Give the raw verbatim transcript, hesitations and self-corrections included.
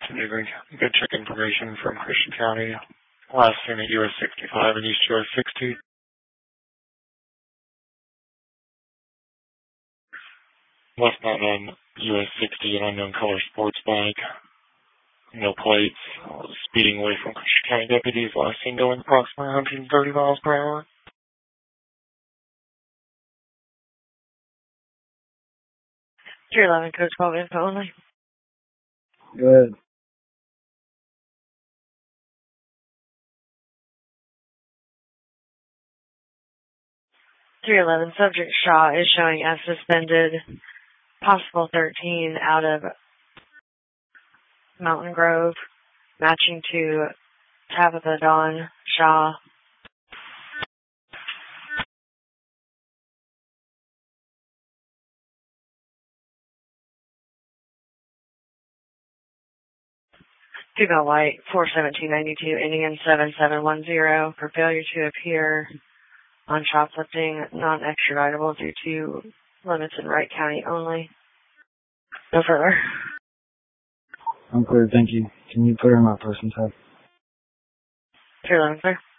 Delivering good check information from Christian County. Last seen at U S sixty-five and East U S sixty. Westbound on U S sixty, an unknown color sports bike. No plates. Uh, speeding away from Christian County deputies. Last seen going approximately one hundred thirty miles per hour. three eleven, code twelve, info only. Go ahead. three eleven, subject Shaw is showing as suspended. Possible thirteen out of Mountain Grove, matching to Tabitha Dawn Shaw. Female white, four seventeen ninety-two, ending in seven seven one zero, for failure to appear on shoplifting, non-extraditable due to limits in Wright County only. No further. I'm clear, thank you. Can you put her in my person's head? three eleven, sir.